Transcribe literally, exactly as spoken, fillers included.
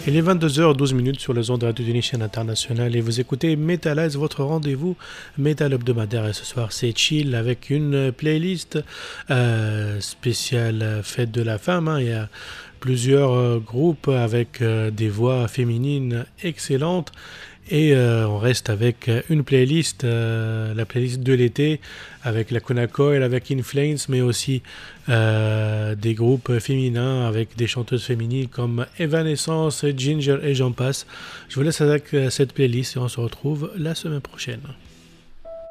Il est vingt-deux heures douze sur les ondes de Radio chaîne internationale et vous écoutez Metalize, votre rendez-vous métal hebdomadaire. Et ce soir, c'est chill avec une playlist euh, spéciale fête de la femme. Hein. Il y a plusieurs euh, groupes avec euh, des voix féminines excellentes. Et euh, on reste avec une playlist, euh, la playlist de l'été, avec la Lacuna Coil, avec In Flames, mais aussi euh, des groupes féminins avec des chanteuses féminines comme Evanescence, Ginger et j'en passe. Je vous laisse avec cette playlist et on se retrouve la semaine prochaine.